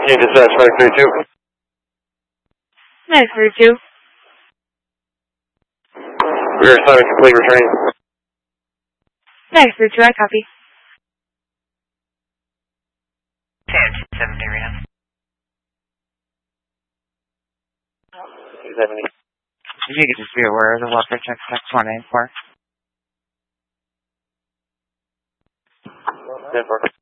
Can you dispatch 532? 932. We are assignment complete, returning. 932, I copy. 1070 right now. 270. If you could just be aware of the welfare check text 184. 10-4.